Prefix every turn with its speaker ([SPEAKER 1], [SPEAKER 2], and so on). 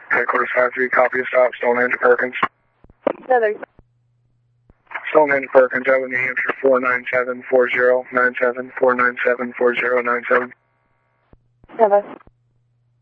[SPEAKER 1] Headquarters 5-3, copy of stop, Stonehenge Perkins.
[SPEAKER 2] Heather.
[SPEAKER 1] Stonehenge Perkins, out with New Hampshire 4974097, 4974097.
[SPEAKER 2] Heather.